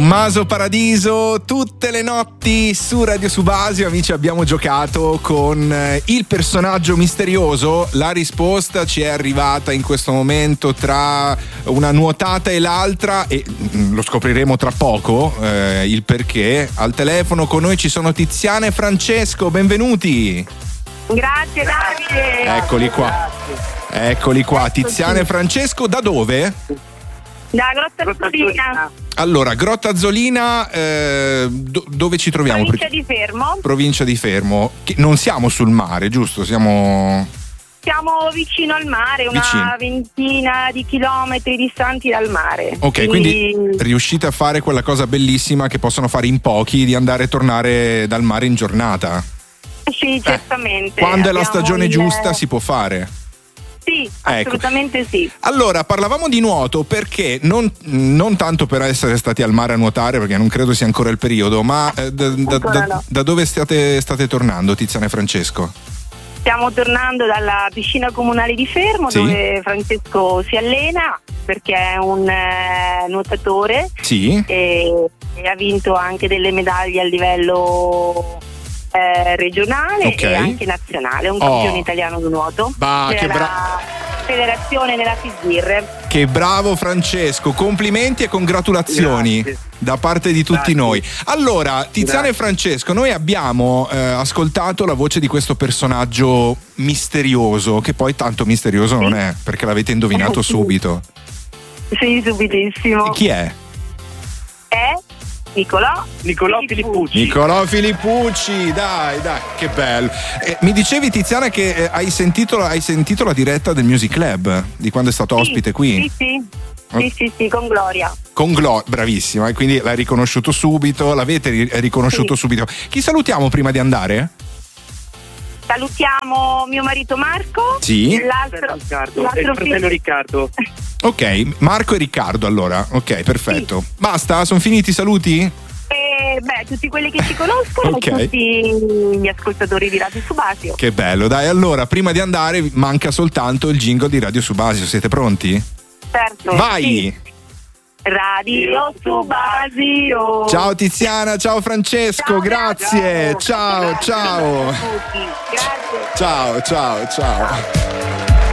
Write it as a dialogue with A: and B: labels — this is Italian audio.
A: Tommaso Paradiso, tutte le notti su Radio Subasio. Amici, abbiamo giocato con il personaggio misterioso. La risposta ci è arrivata in questo momento tra una nuotata e l'altra e lo scopriremo tra poco, il perché. Al telefono con noi ci sono Tiziana e Francesco, benvenuti.
B: Grazie Davide.
A: Eccoli qua, Tiziana e Francesco, da dove?
B: Da Grotta Azzolina.
A: Allora, Grotta Azzolina, dove ci troviamo?
B: Provincia di Fermo.
A: Provincia di Fermo. Non siamo sul mare, giusto? Siamo
B: vicino al mare, una ventina di chilometri distanti dal mare.
A: Ok, quindi riuscite a fare quella cosa bellissima che possono fare in pochi, di andare e tornare dal mare in giornata.
B: Sì, certamente.
A: Quando è la stagione giusta si può fare.
B: Sì, assolutamente sì.
A: Allora, parlavamo di nuoto perché non tanto per essere stati al mare a nuotare, perché non credo sia ancora il periodo, ma da dove state tornando, Tiziana e Francesco?
B: Stiamo tornando dalla piscina comunale di Fermo, dove Francesco si allena perché è un nuotatore e ha vinto anche delle medaglie a livello regionale e anche nazionale, un campione italiano di nuoto della federazione della FISBIR.
A: Che bravo Francesco, complimenti e congratulazioni. Grazie. Da parte di tutti noi. Allora, Tiziana e Francesco, noi abbiamo ascoltato la voce di questo personaggio misterioso, che poi tanto misterioso non è, perché l'avete indovinato subito.
B: Sì, subitissimo.
A: Chi è?
B: È Nicolò
A: Filippucci, dai, che bello. Mi dicevi, Tiziana, che hai sentito la diretta del Music Club di quando è stato ospite qui?
B: Sì, con Gloria.
A: Bravissima, e quindi l'hai riconosciuto subito, l'avete riconosciuto subito. Chi salutiamo prima di andare?
B: Salutiamo mio marito Marco, l'altro
C: il fratello Riccardo.
A: Ok, Marco e Riccardo, allora. Ok, perfetto. Basta? Sono finiti i saluti?
B: Tutti quelli che ci conoscono e tutti gli ascoltatori di Radio Subasio.
A: Che bello, dai, allora, prima di andare manca soltanto il jingle di Radio Subasio. Siete pronti?
B: Certo.
A: Vai!
B: Sì. Radio Subasio.
A: Ciao Tiziana, ciao Francesco, grazie. Ciao.
B: Grazie.
A: Ciao.